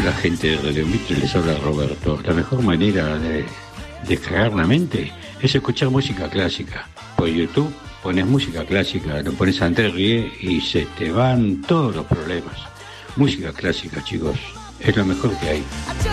Hola gente de Radio Mitre, les habla Roberto. La mejor manera de descargar la mente es escuchar música clásica. Por YouTube pones música clásica, lo pones Andrés Rie y se te van todos los problemas. Música clásica, chicos, es lo mejor que hay.